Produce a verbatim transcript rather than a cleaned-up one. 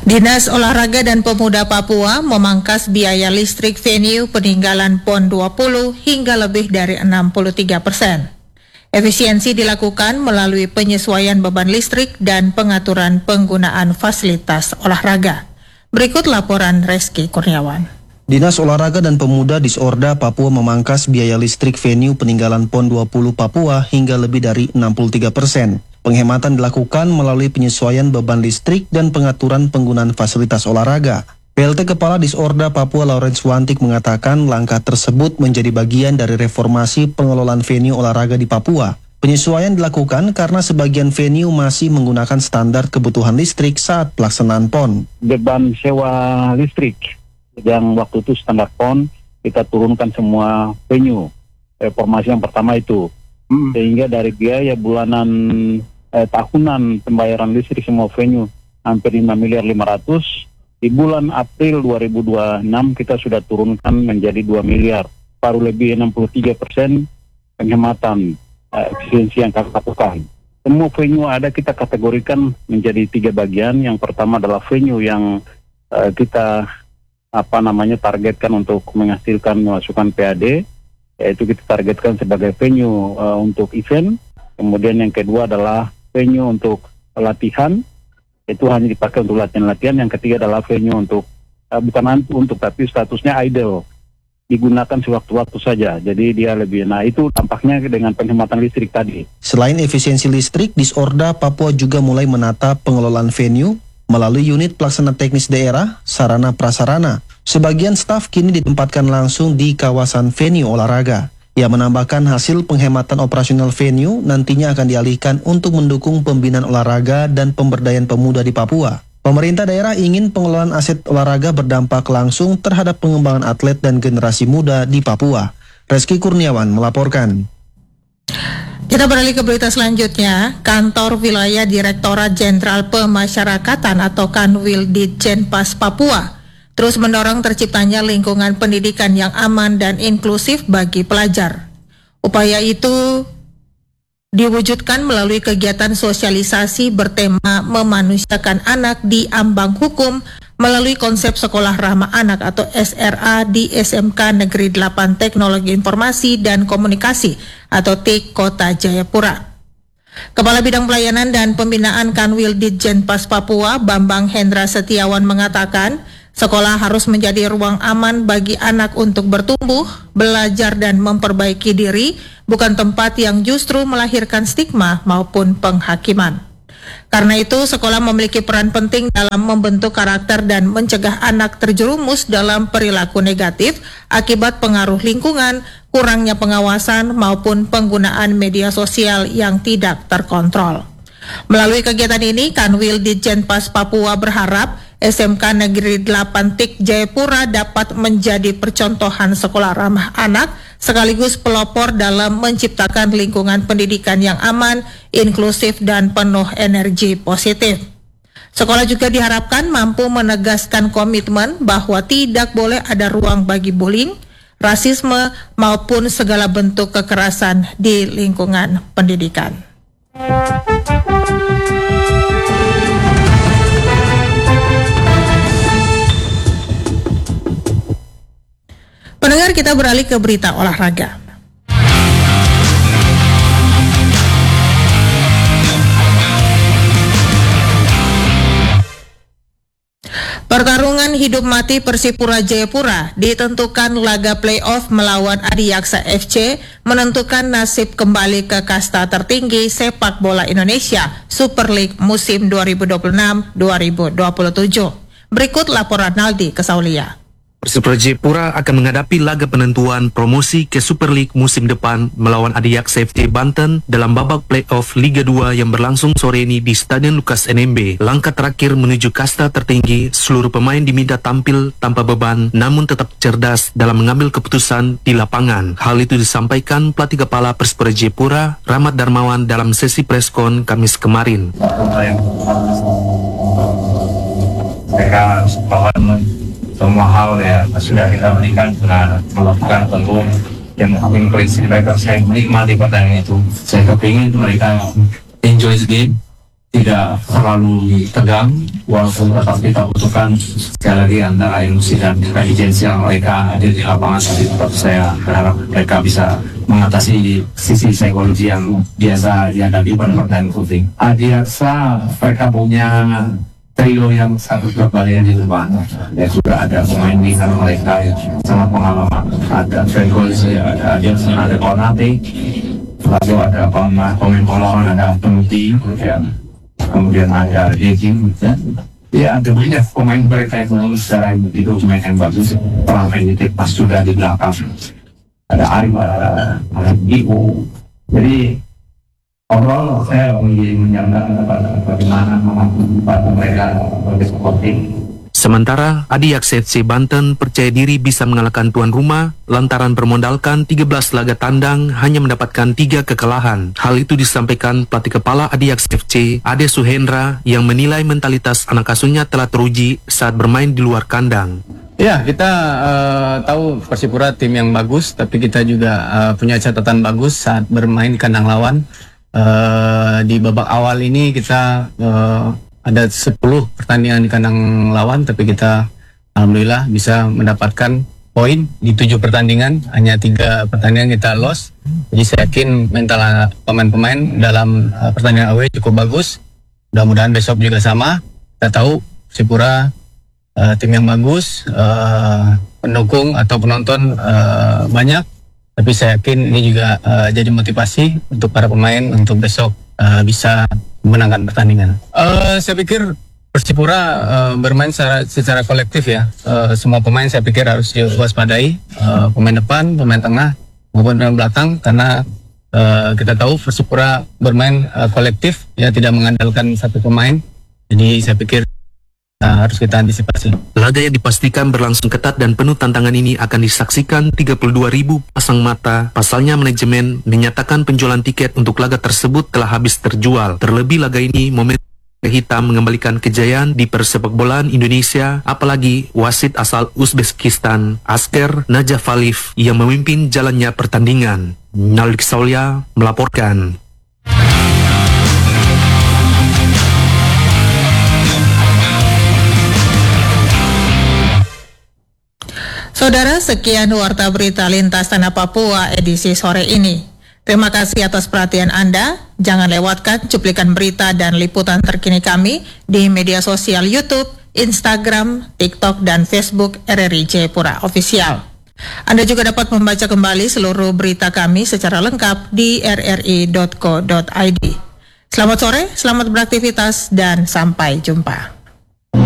Dinas Olahraga dan Pemuda Papua memangkas biaya listrik venue peninggalan P O N dua puluh hingga lebih dari enam puluh tiga persen. Efisiensi dilakukan melalui penyesuaian beban listrik dan pengaturan penggunaan fasilitas olahraga. Berikut laporan Reski Kurniawan. Dinas Olahraga dan Pemuda Disorda Papua memangkas biaya listrik venue peninggalan P O N dua puluh Papua hingga lebih dari enam puluh tiga persen. Penghematan dilakukan melalui penyesuaian beban listrik dan pengaturan penggunaan fasilitas olahraga. P L T Kepala Disorda Papua Lawrence Wantik mengatakan langkah tersebut menjadi bagian dari reformasi pengelolaan venue olahraga di Papua. Penyesuaian dilakukan karena sebagian venue masih menggunakan standar kebutuhan listrik saat pelaksanaan P O N. Beban sewa listrik yang waktu itu standar P O N kita turunkan semua venue. Reformasi yang pertama itu. Hmm. Sehingga dari biaya bulanan eh, tahunan pembayaran listrik semua venue hampir lima miliar lima ratus. Di bulan April dua ribu dua puluh enam kita sudah turunkan menjadi dua miliar. Baru lebih enam puluh tiga persen penghematan eh, efisiensi yang kami lakukan. Semua venue ada kita kategorikan menjadi tiga bagian. Yang pertama adalah venue yang eh, kita apa namanya targetkan untuk menghasilkan masukan P A D, yaitu kita targetkan sebagai venue uh, untuk event. Kemudian yang kedua adalah venue untuk latihan, itu hanya dipakai untuk latihan-latihan. Yang ketiga adalah venue untuk uh, bukan untuk tapi statusnya idle, digunakan sewaktu-waktu saja. Jadi dia lebih, nah itu tampaknya dengan penghematan listrik tadi. Selain efisiensi listrik, Disorda Papua juga mulai menata pengelolaan venue melalui unit pelaksana teknis daerah, sarana prasarana. Sebagian staf kini ditempatkan langsung di kawasan venue olahraga. Ia menambahkan hasil penghematan operasional venue nantinya akan dialihkan untuk mendukung pembinaan olahraga dan pemberdayaan pemuda di Papua. Pemerintah daerah ingin pengelolaan aset olahraga berdampak langsung terhadap pengembangan atlet dan generasi muda di Papua. Reski Kurniawan melaporkan. Kita beralih ke berita selanjutnya. Kantor Wilayah Direktorat Jenderal Pemasyarakatan atau Kanwil Ditjenpas Papua terus mendorong terciptanya lingkungan pendidikan yang aman dan inklusif bagi pelajar. Upaya itu diwujudkan melalui kegiatan sosialisasi bertema memanusiakan anak di ambang hukum melalui konsep Sekolah Ramah Anak atau S R A di S M K Negeri delapan Teknologi Informasi dan Komunikasi atau T I K Kota Jayapura. Kepala Bidang Pelayanan dan Pembinaan Kanwil Ditjenpas Papua, Bambang Hendra Setiawan mengatakan, sekolah harus menjadi ruang aman bagi anak untuk bertumbuh, belajar dan memperbaiki diri, bukan tempat yang justru melahirkan stigma maupun penghakiman. Karena itu, sekolah memiliki peran penting dalam membentuk karakter dan mencegah anak terjerumus dalam perilaku negatif akibat pengaruh lingkungan, kurangnya pengawasan maupun penggunaan media sosial yang tidak terkontrol. Melalui kegiatan ini, Kanwil Ditjenpas Papua berharap S M K Negeri delapan T I K Jayapura dapat menjadi percontohan sekolah ramah anak sekaligus pelopor dalam menciptakan lingkungan pendidikan yang aman, inklusif, dan penuh energi positif. Sekolah juga diharapkan mampu menegaskan komitmen bahwa tidak boleh ada ruang bagi bullying, rasisme, maupun segala bentuk kekerasan di lingkungan pendidikan. Pendengar, kita beralih ke berita olahraga. Pertarungan hidup mati Persipura Jayapura ditentukan laga playoff melawan Adiaksa F C menentukan nasib kembali ke kasta tertinggi sepak bola Indonesia Super League musim dua ribu dua puluh enam dua ribu dua puluh tujuh. Berikut laporan Naldi Kesaulia. Persipura Jayapura akan menghadapi laga penentuan promosi ke Super League musim depan melawan Adiaksa F C Banten dalam babak playoff Liga dua yang berlangsung sore ini di Stadion Lukas N M B. Langkah terakhir menuju kasta tertinggi, seluruh pemain diminta tampil tanpa beban namun tetap cerdas dalam mengambil keputusan di lapangan. Hal itu disampaikan pelatih kepala Persipura Jayapura, Rahmat Darmawan dalam sesi preskon Kamis kemarin. Mereka bahwa semua hal ya sudah kita berikan, sudah melakukan tentu yang paling prinsip mereka saya menikmati pertandingan itu. Saya kepingin mereka enjoy the game, tidak terlalu tegang, walaupun tetap kita butuhkan sekali lagi antara emosi dan intelijensi yang mereka ada di lapangan. Tapi tetap saya berharap mereka bisa mengatasi sisi psikologi yang biasa dihadapi pada pertandingan footing. Adiaksa mereka punya trio yang sangat berbahaya di depan. Ya sudah ada pemain bintang mereka yang sangat pengalaman. Ada Frenkozy, ada Adiaksa, ada Konate, lalu ada pemain pemain ada Penuti, ya. Kemudian ada Dejing, ya. Ya, ada banyak pemain mereka yang melalui secara itu pemain yang bagus. Pernah main di pas sudah di belakang. Ada Arif, ada ada Ibu. Jadi overall saya ingin menyampaikan kepada bagaimana membantu mereka sebagai supporting. Sementara Adiaks F C Banten percaya diri bisa mengalahkan tuan rumah lantaran bermodalkan tiga belas laga tandang hanya mendapatkan tiga kekalahan. Hal itu disampaikan pelatih kepala Adiaks F C, Ade Suhendra, yang menilai mentalitas anak asuhnya telah teruji saat bermain di luar kandang. Ya, kita uh, tahu Persipura tim yang bagus, tapi kita juga uh, punya catatan bagus saat bermain di kandang lawan. Uh, di babak awal ini kita uh, ada sepuluh pertandingan di kandang lawan, tapi kita alhamdulillah bisa mendapatkan poin di tujuh pertandingan, hanya tiga pertandingan kita loss. Jadi saya yakin mental pemain-pemain dalam uh, pertandingan away cukup bagus. Mudah-mudahan besok juga sama. Kita tahu Persipura uh, tim yang bagus, uh, pendukung atau penonton uh, banyak, tapi saya yakin ini juga uh, jadi motivasi untuk para pemain untuk besok uh, bisa memenangkan pertandingan. Uh, saya pikir Persipura uh, bermain secara, secara kolektif ya. Uh, semua pemain saya pikir harus diwaspadai, uh, pemain depan, pemain tengah, maupun pemain belakang, karena uh, kita tahu Persipura bermain uh, kolektif ya, tidak mengandalkan satu pemain. Jadi saya pikir uh, harus kita antisipasi. Laga yang dipastikan berlangsung ketat dan penuh tantangan ini akan disaksikan tiga puluh dua ribu pasang mata. Pasalnya manajemen menyatakan penjualan tiket untuk laga tersebut telah habis terjual. Terlebih laga ini momen hitam mengembalikan kejayaan di persepakbolaan Indonesia, apalagi wasit asal Uzbekistan Asker Najafaliev yang memimpin jalannya pertandingan. Nalik Saulia melaporkan. Saudara, sekian Warta Berita Lintas Tanah Papua edisi sore ini. Terima kasih atas perhatian Anda. Jangan lewatkan cuplikan berita dan liputan terkini kami di media sosial YouTube, Instagram, TikTok, dan Facebook R R I Jayapura Official. Anda juga dapat membaca kembali seluruh berita kami secara lengkap di r r i dot co dot i d. Selamat sore, selamat beraktivitas, dan sampai jumpa.